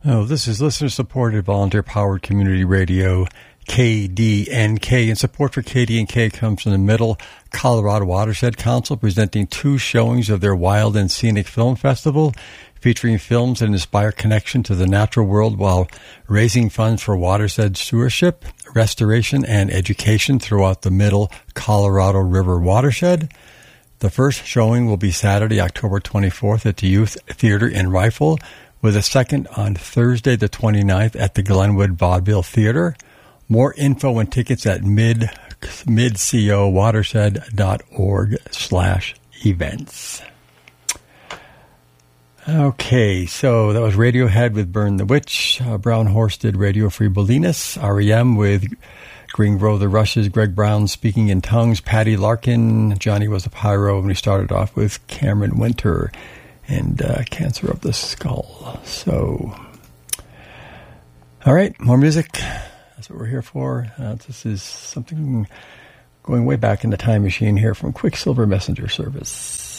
Oh, this is listener-supported, volunteer-powered community radio, KDNK. And support for KDNK comes from the Middle Colorado Watershed Council, presenting 2 showings of their Wild and Scenic Film Festival, featuring films that inspire connection to the natural world while raising funds for watershed stewardship, restoration, and education throughout the Middle Colorado River watershed. The first showing will be Saturday, October 24th at the Youth Theater in Rifle, with a second on Thursday the 29th at the Glenwood Vaudeville Theater. More info and tickets at midcowatershed.org/events. Okay, so that was Radiohead with Burn the Witch. Brown Horse did Radio Free Bolinas. REM with Green Grove the Rushes. Greg Brown Speaking in Tongues. Patty Larkin. Johnny Was a Pyro. And we started off with Cameron Winter and Cancer of the Skull. So, all right, more music. That's what we're here for. This is something going way back in the time machine here from Quicksilver Messenger Service.